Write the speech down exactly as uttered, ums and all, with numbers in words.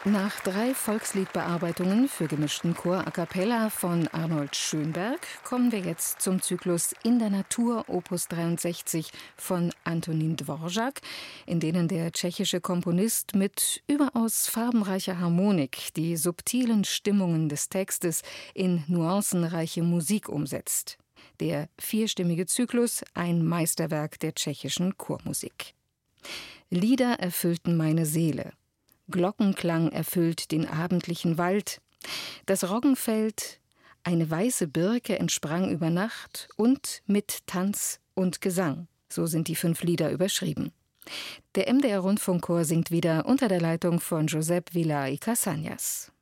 Nach drei Volksliedbearbeitungen für gemischten Chor a cappella von Arnold Schönberg kommen wir jetzt zum Zyklus In der Natur Opus dreiundsechzig von Antonín Dvořák, in denen der tschechische Komponist mit überaus farbenreicher Harmonik die subtilen Stimmungen des Textes in nuancenreiche Musik umsetzt. Der vierstimmige Zyklus, ein Meisterwerk der tschechischen Chormusik. Lieder erfüllten meine Seele. Glockenklang erfüllt den abendlichen Wald. Das Roggenfeld, eine weiße Birke entsprang über Nacht und mit Tanz und Gesang. So sind die fünf Lieder überschrieben. Der M D R-Rundfunkchor singt wieder unter der Leitung von Josep Villar y Casañas.